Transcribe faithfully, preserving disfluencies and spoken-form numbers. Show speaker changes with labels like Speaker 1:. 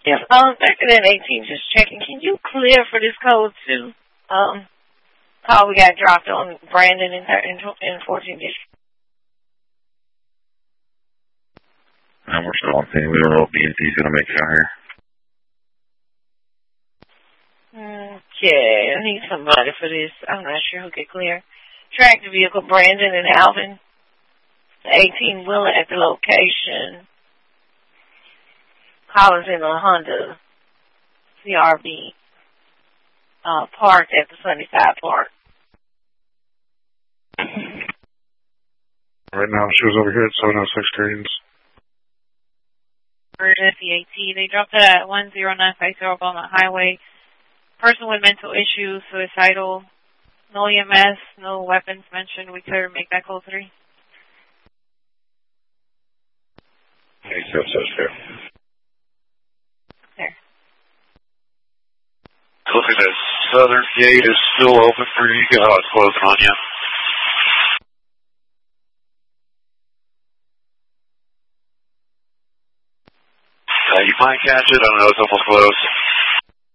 Speaker 1: Yeah, um, back in eighteen, just checking. Can you clear for this code too? Um, call we got dropped on Brandon in in, in fourteenth district.
Speaker 2: And we're still on scene. We don't know if B and T's gonna make it out here.
Speaker 1: Okay, I need somebody for this. I'm not sure who can clear. Track the vehicle, Brandon and Alvin. The eighteen wheeler at the location. Collins in a Honda C R V. Uh, parked at the Sunnyside Park.
Speaker 3: Right now, she was over here at seven oh six Greens.
Speaker 4: Emergency A T. They dropped it at one zero nine five zero Beaumont Highway. Person with mental issues, suicidal, no E M S, no weapons mentioned. We could make that call three.
Speaker 2: Okay, so that's fair.
Speaker 4: There.
Speaker 5: Looks like that southern gate is still open for you. Oh, it's closing on you. Uh, you might catch it. I don't know. It's almost closed.